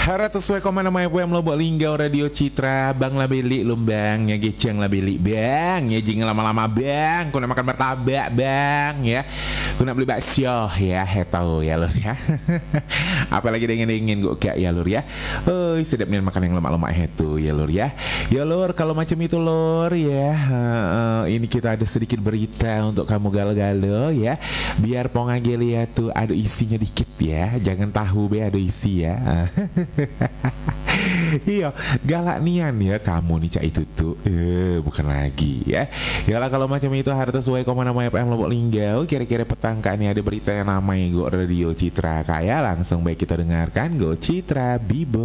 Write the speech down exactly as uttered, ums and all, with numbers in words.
Harap sesuai komen nama F M Lombok Linggau Radio Citra. Bang lah beli lumbang ya, geceng lah beli bang ya, jangan lama-lama bang. Kau nak makan martabak bang ya, kau nak beli bakso ya, hetau ya lur ya. Apalagi dingin-dingin gue kayak ya lur ya. Oh sedapnya makan yang lemak-lemak itu ya lur ya. Ya lur, kalau macam itu lur ya, uh, ini kita ada sedikit berita untuk kamu galau-galau ya. Biar Pongagelia tuh ada isinya dikit ya, jangan tahu be ada isi ya. Iya, galak nian ya kamu nih cak itu tuh, eh bukan lagi ya. Yalah kalau macam itu harus sesuai komen nama F M Lombok Linggau. Kira-kira petangka ini ada berita yang namanya Go Radio Citra Kaya, langsung baik kita dengarkan Go Citra Bibo.